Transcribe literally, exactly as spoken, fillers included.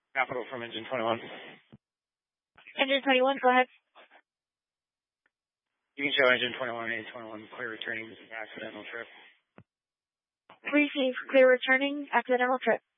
Capital from Engine twenty-one. Engine twenty-one, go ahead. You can show Engine twenty-one, A twenty-one, clear returning. This is an accidental trip. Receive, clear returning, accidental trip.